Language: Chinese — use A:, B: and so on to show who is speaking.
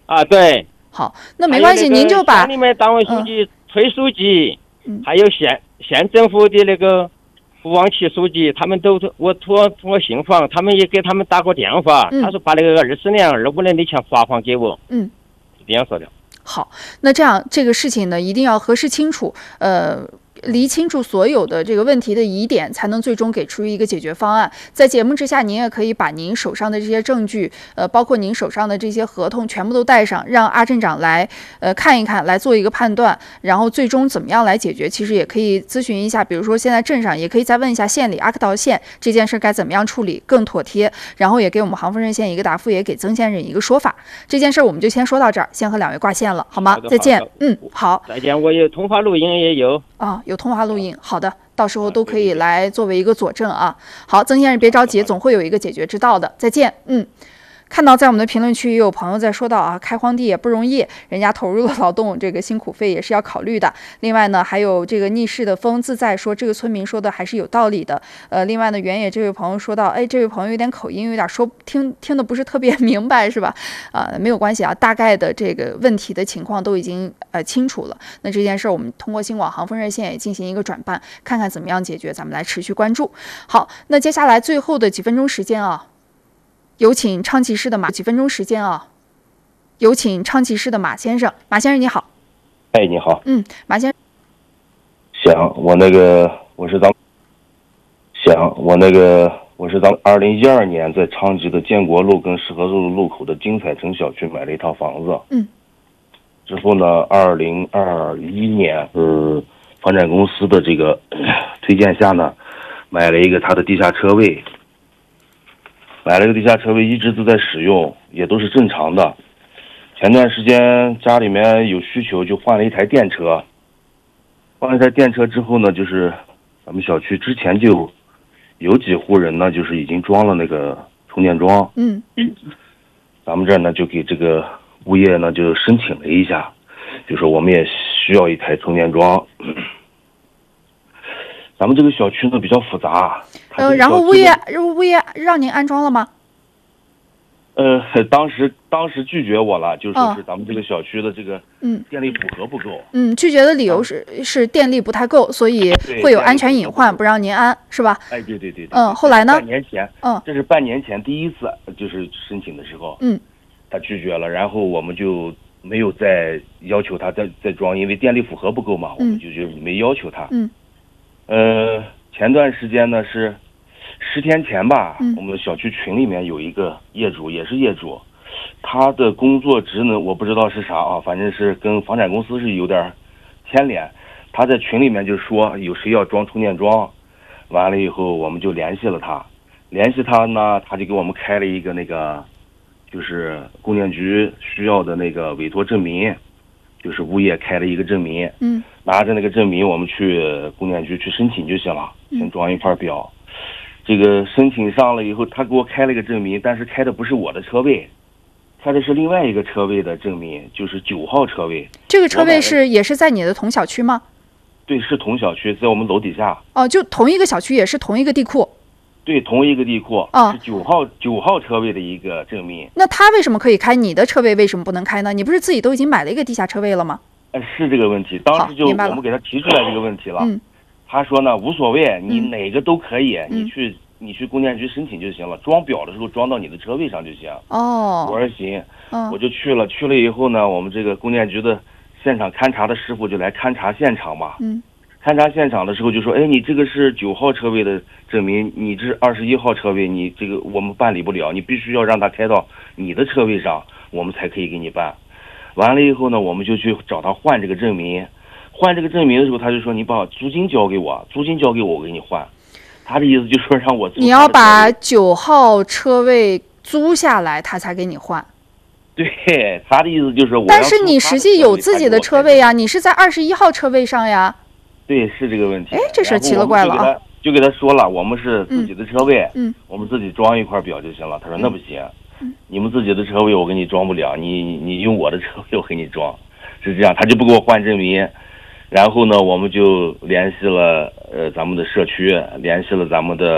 A: 啊，对。
B: 好，那没关系，您就把
A: 乡里面党委书记、崔书记，还有县政府的那个胡王奇书记，他们都我通过信访，他们也给他们打过电话，他说把那个24年、25年的钱发还给我，是这样说的。
B: 好，那这样这个事情呢，一定要核实清楚，理清楚所有的这个问题的疑点，才能最终给出一个解决方案。在节目之下，您也可以把您手上的这些证据，包括您手上的这些合同，全部都带上，让阿镇长来看一看，来做一个判断，然后最终怎么样来解决，其实也可以咨询一下，比如说现在镇上也可以再问一下县里阿克陶县这件事该怎么样处理更妥帖，然后也给我们杭丰热线一个答复，也给曾先生一个说法。这件事我们就先说到这儿，先和2位挂线了，好吗？再见。好。
A: 再见。我有通话录音也有。
B: 有通话录音，好的，到时候都可以来作为一个佐证啊。好，曾先生别着急，总会有一个解决之道的。再见。看到在我们的评论区也有朋友在说到啊，开荒地也不容易，人家投入的劳动，这个辛苦费也是要考虑的。另外呢，还有这个逆势的风自在说，这个村民说的还是有道理的。另外呢，原野这位朋友说到，这位朋友有点口音，有点说听的不是特别明白，是吧？没有关系啊，大概的这个问题的情况都已经清楚了。那这件事我们通过新广杭丰热线也进行一个转办，看看怎么样解决，咱们来持续关注。好，那接下来最后的几分钟时间啊。有请昌吉市的几分钟时间啊！有请昌吉市的马先生，马先生你好。
C: 你好。
B: 马先生。
C: 我是咱2012年在昌吉的建国路跟石河路路口的金彩城小区买了一套房子。之后呢，2021年房产公司的这个推荐下呢，买了一个他的地下车位。买了个地下车位，一直都在使用，也都是正常的。前段时间家里面有需求，就换了一台电车。换了一台电车之后呢，就是咱们小区之前就有几户人呢，就是已经装了那个充电桩。咱们这儿呢就给这个物业呢就申请了一下，就说我们也需要一台充电桩。咱们这个小区呢比较复杂，
B: 然后物业让您安装了吗？
C: 当时拒绝我了，就说是咱们这个小区的这个电力负荷不够。
B: 拒绝的理由是电力不太够，所以会有安全隐患，不让您安，是吧？
C: 对。
B: 后来呢？
C: 半年前，这是半年前第一次就是申请的时候，他拒绝了，然后我们就没有再要求他再装，因为电力负荷不够嘛，我们就没要求他。前段时间呢是10天前吧，我们小区群里面有一个业主，也是业主，他的工作职能我不知道是啥啊，反正是跟房产公司是有点牵连。他在群里面就说有谁要装充电桩，完了以后我们就联系了他，呢，他就给我们开了一个那个就是供电局需要的那个委托证明，就是物业开了一个证明，拿着那个证明我们去供电局去申请就行了，先装一块表。这个申请上了以后，他给我开了个证明，但是开的不是我的车位，开的是另外一个车位的证明，就是9号车位。这
B: 个车位也是在你的同小区吗？
C: 对，是同小区，在我们楼底下。
B: 就同一个小区，也是同一个地库。
C: 对，同一个地库。是9号车位的一个证明。
B: 那他为什么可以开，你的车位为什么不能开呢？你不是自己都已经买了一个地下车位了吗？
C: 是这个问题，当时就我们给他提出来这个问题了。他说呢无所谓，你哪个都可以，你去供电局申请就行了，装表的时候装到你的车位上就行。我说行，我就去了以后呢，我们这个供电局的现场勘查的师傅就来勘察现场嘛。勘察现场的时候就说，你这个是9号车位的证明，你这21号车位，你这个我们办理不了，你必须要让他开到你的车位上，我们才可以给你办。完了以后呢，我们就去找他换这个证明。换这个证明的时候，他就说你把租金交给我，我给你换。他的意思就是说让我租。
B: 你要把9号车位租下来，他才给你换。
C: 对，他的意思就是我。
B: 但是你实际有自己的车位呀，你是在21号车位上呀。
C: 对，是这个问题。
B: 这事奇了怪了啊！
C: 就给他说了，我们是自己的车位，我们自己装一块表就行了。他说那不行，你们自己的车位我给你装不了，你用我的车位我给你装，是这样。他就不给我换证明。然后呢，我们就联系了咱们的社区，联系了咱们的